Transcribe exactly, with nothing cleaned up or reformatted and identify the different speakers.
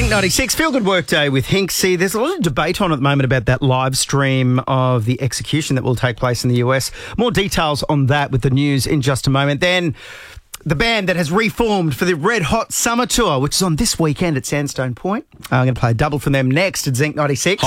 Speaker 1: Zinc ninety-six, Feel Good Work Day with Hinksy. There's a lot of debate on at the moment about that live stream of the execution that will take place in the U S. More details on that with the news in just a moment. Then the band that has reformed for the Red Hot Summer Tour, which is on this weekend at Sandstone Point. I'm going to play a double from them next at Zinc ninety-six.